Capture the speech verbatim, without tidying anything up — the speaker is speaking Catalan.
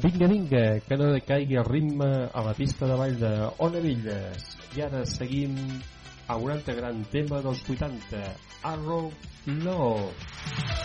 Vinga, vinga, que no decaigui el ritme a la pista de ball de Ona Villas. I ara seguim a un altre gran tema dels vuitanta, Arrow Love.